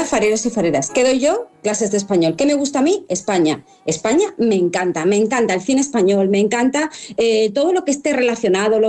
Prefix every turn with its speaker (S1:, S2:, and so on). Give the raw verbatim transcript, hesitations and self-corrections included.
S1: fareros y fareras. ¿Qué doy yo? Clases de español. ¿Qué me gusta a mí? España. España me encanta, me encanta el cine español, me encanta eh, todo lo que esté relacionado,